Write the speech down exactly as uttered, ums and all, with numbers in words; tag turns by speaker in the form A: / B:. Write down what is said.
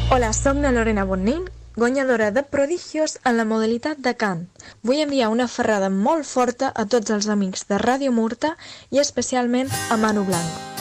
A: Hola, som la Lorena Bonnin, guanyadora de Prodigios en la modalitat de cant. Vull enviar una ferrada molt forta a tots els amics de Ràdio Murta i especialment a Manu Blanc.